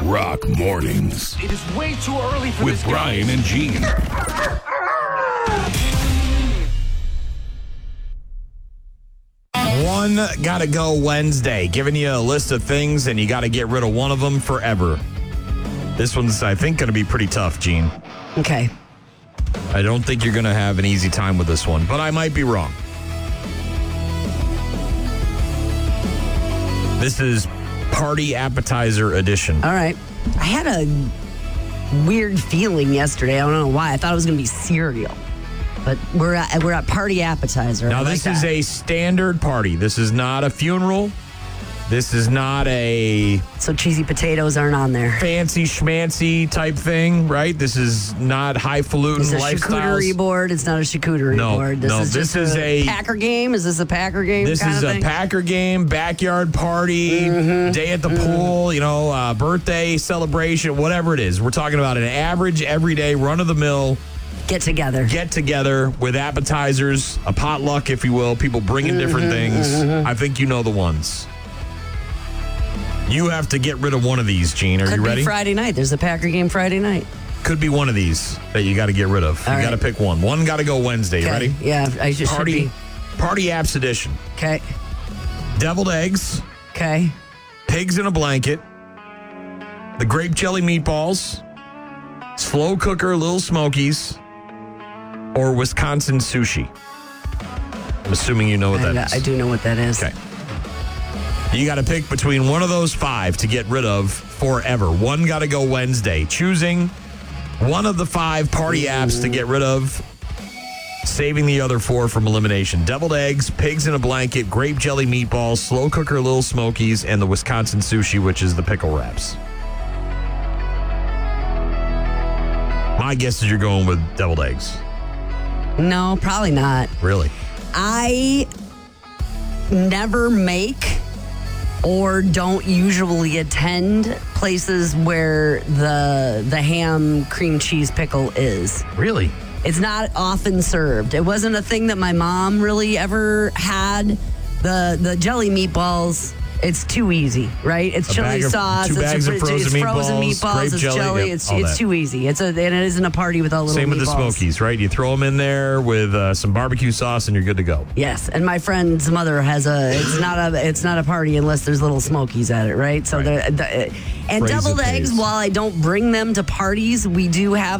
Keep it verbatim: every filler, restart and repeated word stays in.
Rock Mornings. It is way too early for With this Brian and Gene. One Gotta Go Wednesday, giving you a list of things, and you got to get rid of one of them forever. This one's, I think, going to be pretty tough, Gene. Okay. I don't think you're going to have an easy time with this one, but I might be wrong. This is Party Appetizer Edition. All right. I had a weird feeling yesterday. I don't know why. I thought it was going to be cereal. But we're at, we're at Party Appetizer. Now, I like this is that. a standard party. This is not a funeral. This is not a So cheesy potatoes aren't on there. fancy schmancy type thing, right? This is not highfalutin It's a lifestyles. charcuterie board. It's not a charcuterie No, board. This no, is this just is a- Packer game. Is this a Packer game? This kind is of a thing? Packer game, backyard party, Mm-hmm. day at the pool, you know, uh, birthday celebration, whatever it is. We're talking about an average, everyday, run-of-the-mill Get together. get-together with appetizers, a potluck, if you will, people bringing different Mm-hmm, things. I think you know the ones. You have to get rid of one of these, Gene. Are Could you be ready? Friday night. There's a Packer game Friday night. Could be one of these that you got to get rid of. All you right. got to pick one. One got to go Wednesday. You Okay. ready? Yeah, I just Party, should Party Apps Edition. be. Okay. Deviled eggs, Okay. pigs in a blanket, the grape jelly meatballs, slow cooker Little Smokies, or Wisconsin sushi. I'm assuming you know what that I, is. I do know what that is. Okay. You got to pick between one of those five to get rid of forever. One got to go Wednesday. Choosing one of the five party apps to get rid of, saving the other four from elimination. Deviled eggs, pigs in a blanket, grape jelly meatballs, slow cooker Little Smokies, and the Wisconsin sushi, which is the pickle wraps. My guess is you're going with deviled eggs. No, probably not. Really? I never make or don't usually attend places where the the ham cream cheese pickle is. Really? It's not often served. It wasn't a thing that my mom really ever had. The the jelly meatballs, it's too easy, right? It's A chili bag of- sauce. two it's bags of it's frozen frozen meatballs, meatballs. grape It's jelly, jelly. yep, it's all it's that. too easy. It's a and it isn't a party without little Same with the meatballs. Smokies, right? You throw them in there with uh, some barbecue sauce and you're good to go. Yes, and my friend's mother has a. It's not a. It's not a party unless there's little Smokies at it, right? So Right. the, the and Phrase deviled it eggs. pays. While I don't bring them to parties, we do have